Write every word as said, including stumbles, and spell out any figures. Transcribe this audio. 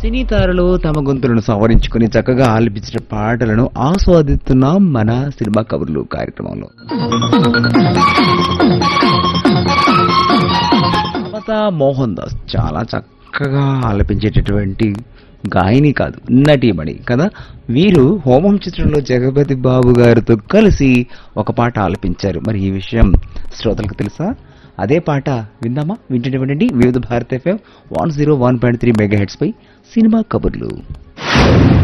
సినీ తారలు తమ గొంతులను సవరించుకుని చక్కగా ఆలపించిన పాటలను ఆస్వాదిస్తున్నాం మన సినిమా కబుర్లు కార్యక్రమంలో. మమతా మోహన్ దాస్ చాలా చక్కగా ఆలపించేటటువంటి గాయని కాదు, నటీమణి కదా. వీరు హోమం చిత్రంలో జగపతి బాబు గారితో కలిసి ఒక పాట ఆలపించారు. మరి ఈ విషయం శ్రోతలకు తెలుసా? అదే పాట విందామా? వింటుండేవండి వివిధ భారత FM one zero one point three mega heads పై సినిమా కబుర్లు.